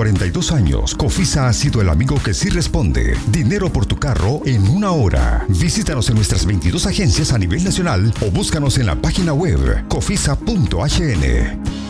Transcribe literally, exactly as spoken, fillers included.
cuarenta y dos años, Cofisa ha sido el amigo que sí responde. Dinero por tu carro en una hora. Visítanos en nuestras veintidós agencias a nivel nacional o búscanos en la página web cofisa punto h n.